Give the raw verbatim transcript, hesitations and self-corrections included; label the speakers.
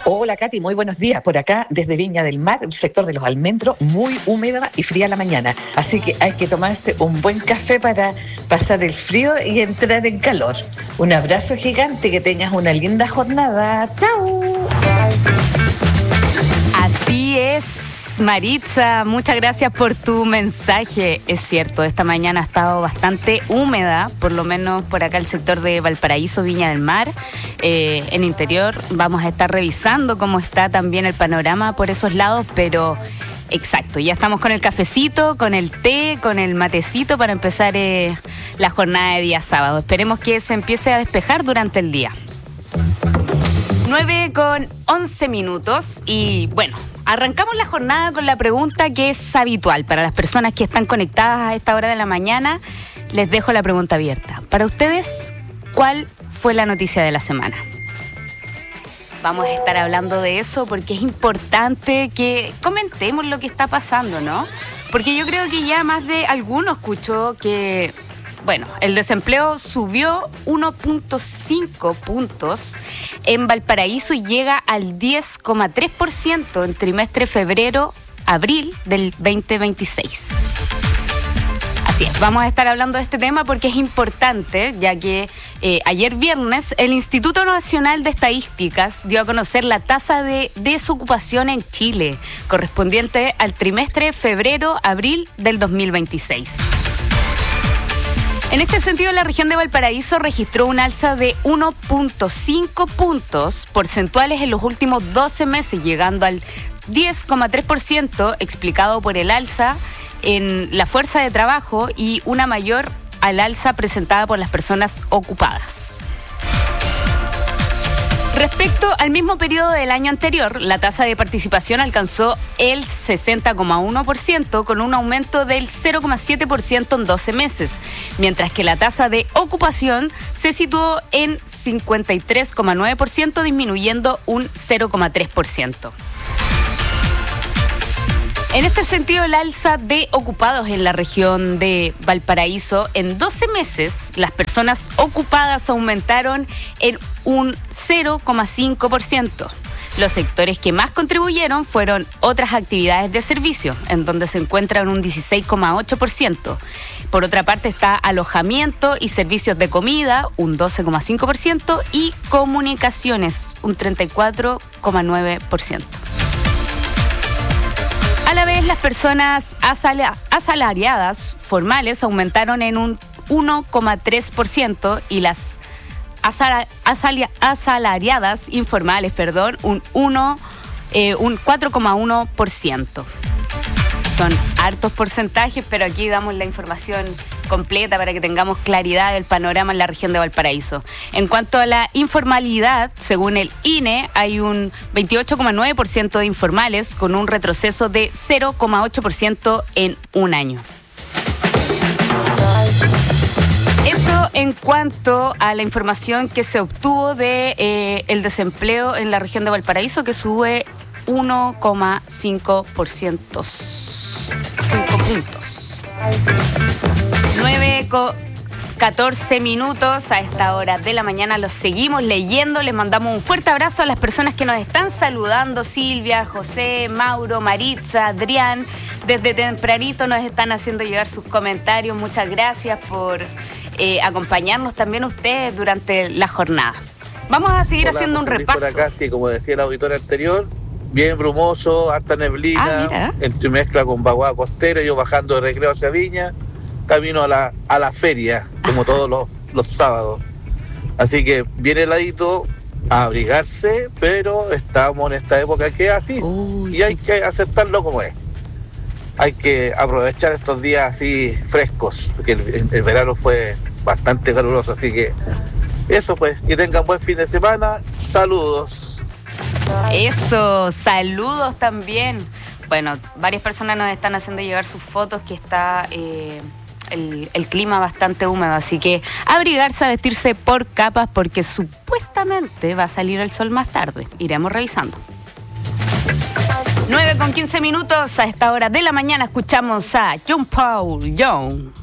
Speaker 1: Hola Katy, muy buenos días. Por acá, desde Viña del Mar, el sector de los almendros, muy húmeda y fría la mañana. Así que hay que tomarse un buen café para pasar el frío y entrar en calor. Un abrazo gigante, que tengas una linda jornada. ¡Chao!
Speaker 2: Así es, Maritza, muchas gracias por tu mensaje. Es cierto, esta mañana ha estado bastante húmeda, por lo menos por acá el sector de Valparaíso, Viña del Mar. Eh, en interior vamos a estar revisando cómo está también el panorama por esos lados, pero exacto, ya estamos con el cafecito, con el té, con el matecito para empezar eh, la jornada de día sábado. Esperemos que se empiece a despejar durante el día. nueve con once minutos y bueno, arrancamos la jornada con la pregunta que es habitual para las personas que están conectadas a esta hora de la mañana. Les dejo la pregunta abierta. Para ustedes, ¿cuál fue la noticia de la semana? Vamos a estar hablando de eso porque es importante que comentemos lo que está pasando, ¿no? Porque yo creo que ya más de alguno escuchó que, bueno, el desempleo subió uno punto cinco puntos en Valparaíso y llega al diez coma tres por ciento en trimestre febrero-abril del veinte veintiséis. Así es, vamos a estar hablando de este tema porque es importante, ya que eh, ayer viernes el Instituto Nacional de Estadísticas dio a conocer la tasa de desocupación en Chile, correspondiente al trimestre febrero-abril del dos mil veintiséis. En este sentido, la región de Valparaíso registró un alza de uno punto cinco puntos porcentuales en los últimos doce meses, llegando al diez coma tres por ciento, explicado por el alza en la fuerza de trabajo y una mayor al alza presentada por las personas ocupadas. Respecto al mismo periodo del año anterior, la tasa de participación alcanzó el sesenta coma uno por ciento con un aumento del cero coma siete por ciento en doce meses, mientras que la tasa de ocupación se situó en cincuenta y tres coma nueve por ciento, disminuyendo un cero coma tres por ciento. En este sentido, el alza de ocupados en la región de Valparaíso, en doce meses, las personas ocupadas aumentaron en un cero coma cinco por ciento. Los sectores que más contribuyeron fueron otras actividades de servicio, en donde se encuentran un dieciséis coma ocho por ciento. Por otra parte está alojamiento y servicios de comida, un doce coma cinco por ciento, y comunicaciones, un treinta y cuatro coma nueve por ciento. A la vez, las personas asala- asalariadas formales aumentaron en un uno coma tres por ciento y las asala- asala- asalariadas informales, perdón, un, uno, eh, un cuatro coma uno por ciento. Son hartos porcentajes, pero aquí damos la información completa para que tengamos claridad del panorama en la región de Valparaíso. En cuanto a la informalidad, según el I N E, hay un veintiocho coma nueve por ciento de informales, con un retroceso de cero coma ocho por ciento en un año. Eso en cuanto a la información que se obtuvo de eh, el desempleo en la región de Valparaíso, que sube uno coma cinco por ciento. cinco puntos. nueve con catorce minutos a esta hora de la mañana. Los seguimos leyendo. Les mandamos un fuerte abrazo a las personas que nos están saludando. Silvia, José, Mauro, Maritza, Adrián. Desde tempranito nos están haciendo llegar sus comentarios. Muchas gracias por eh, acompañarnos también ustedes durante la jornada. Vamos a seguir Hola, haciendo José un repaso.
Speaker 3: Por acá, sí, como decía el auditor anterior, bien brumoso, harta neblina, ah, entremezcla con vaguada costera, yo bajando de Recreo hacia Viña, camino a la, a la feria, como todos los, los sábados. Así que bien heladito, a abrigarse, pero estamos en esta época que es así, Uy, y hay que aceptarlo como es. Hay que aprovechar estos días así frescos, porque el, el verano fue bastante caluroso, así que eso pues, que tengan buen fin de semana, saludos.
Speaker 2: Eso, saludos también. Bueno, varias personas nos están haciendo llegar sus fotos que está eh, el, el clima bastante húmedo, así que abrigarse, a vestirse por capas porque supuestamente va a salir el sol más tarde. Iremos revisando. nueve con quince minutos a esta hora de la mañana escuchamos a John Paul Young.